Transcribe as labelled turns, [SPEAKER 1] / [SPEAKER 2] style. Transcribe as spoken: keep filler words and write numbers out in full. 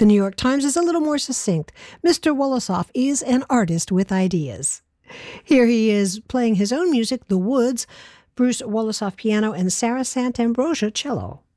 [SPEAKER 1] The New York Times is a little more succinct. Mister Wolosoff is an artist with ideas. Here he is playing his own music, The Woods, Bruce Wolosoff piano, and Sarah Santambrosia cello.